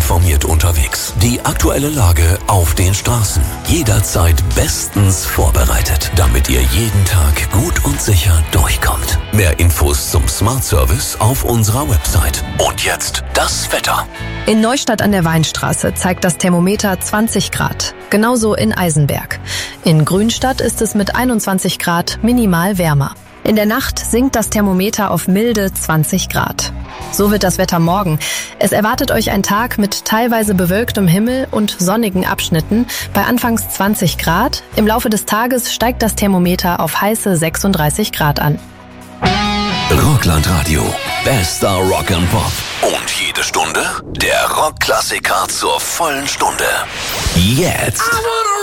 informiert unterwegs. Die aktuelle Lage auf den Straßen. Jederzeit bestens vorbereitet, damit ihr jeden Tag gut und sicher durchkommt. Mehr Infos zum Smart Service auf unserer Website. Und jetzt das Wetter. In Neustadt an der Weinstraße zeigt das Thermometer 20 Grad. Genauso in Eisenberg. In Grünstadt ist es mit 21 Grad minimal wärmer. In der Nacht sinkt das Thermometer auf milde 20 Grad. So wird das Wetter morgen. Es erwartet euch ein Tag mit teilweise bewölktem Himmel und sonnigen Abschnitten bei anfangs 20 Grad. Im Laufe des Tages steigt das Thermometer auf heiße 36 Grad an. Rockland Radio. Bester Rock and Pop. Und jede Stunde der Rockklassiker zur vollen Stunde. Jetzt.